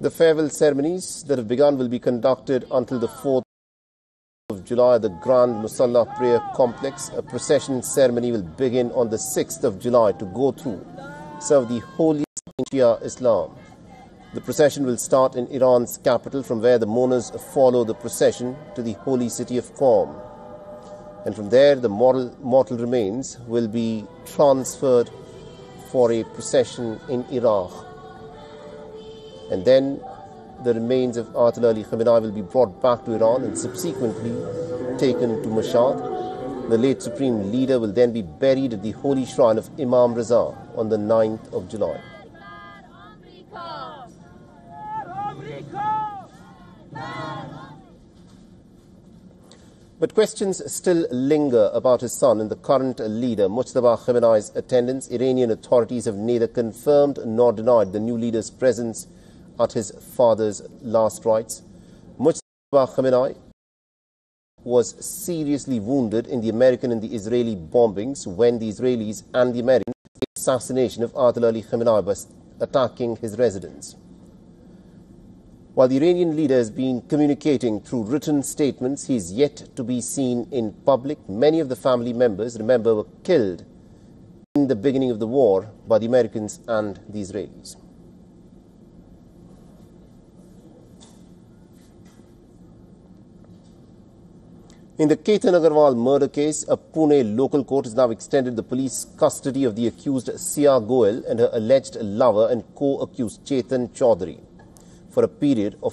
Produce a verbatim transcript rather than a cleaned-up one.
The farewell ceremonies that have begun will be conducted until the fourth of July at the Grand Musalla Prayer Complex. A procession ceremony will begin on the sixth of July to go through some of the holiest in Shia Islam. The procession will start in Iran's capital, from where the mourners follow the procession to the holy city of Qom. And from there, the mortal, mortal remains will be transferred for a procession in Iraq. And then the remains of Ayatollah Ali Khamenei will be brought back to Iran and subsequently taken to Mashhad. The late Supreme Leader will then be buried at the holy shrine of Imam Raza on the ninth of July. But questions still linger about his son and the current leader, Mujtaba Khamenei's attendance. Iranian authorities have neither confirmed nor denied the new leader's presence at his father's last rites. Mujtaba Khamenei was seriously wounded in the American and the Israeli bombings when the Israelis and the Americans faced the assassination of Ayatollah Ali Khamenei by attacking his residence. While the Iranian leader has been communicating through written statements, he is yet to be seen in public. Many of the family members, remember, were killed in the beginning of the war by the Americans and the Israelis. In the Ketan Agarwal murder case, a Pune local court has now extended the police custody of the accused Sia Goel and her alleged lover and co-accused Chetan Chaudhary for a period of